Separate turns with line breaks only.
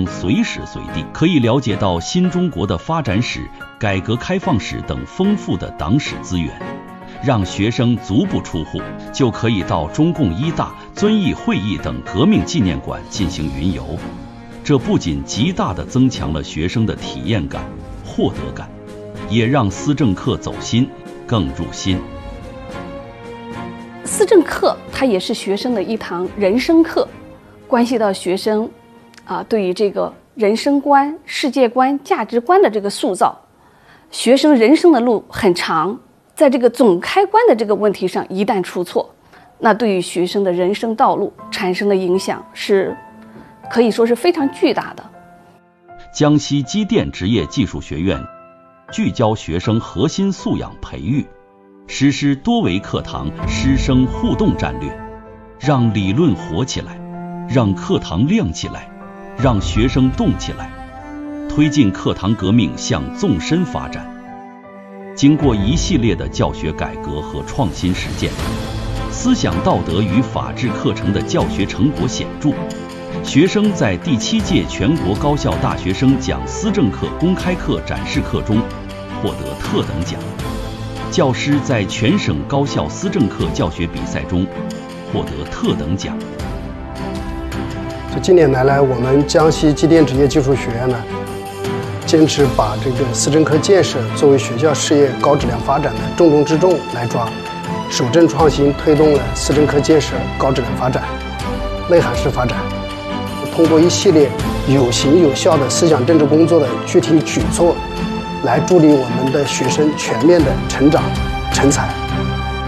生随时随地可以了解到新中国的发展史、改革开放史等丰富的党史资源，让学生足不出户就可以到中共一大、遵义会议等革命纪念馆进行云游。这不仅极大地增强了学生的体验感、获得感，也让思政课走心，更入心。
思政课它也是学生的一堂人生课，关系到学生对于这个人生观、世界观、价值观的这个塑造。学生人生的路很长，在这个总开关的这个问题上一旦出错，那对于学生的人生道路产生的影响是可以说是非常巨大的。
江西机电职业技术学院聚焦学生核心素养培育，实施多维课堂师生互动战略，让理论活起来，让课堂亮起来，让学生动起来，推进课堂革命向纵深发展。经过一系列的教学改革和创新实践，思想道德与法治课程的教学成果显著。学生在第7届全国高校大学生讲思政课公开课展示课中获得特等奖，教师在全省高校思政课教学比赛中获得特等奖。
这近年来，我们江西机电职业技术学院呢，坚持把这个思政课建设作为学校事业高质量发展的重中之重来抓，守正创新推动了思政课建设高质量发展、内涵式发展。通过一系列有形有效的思想政治工作的具体举措，来助力我们的学生全面的成长成才。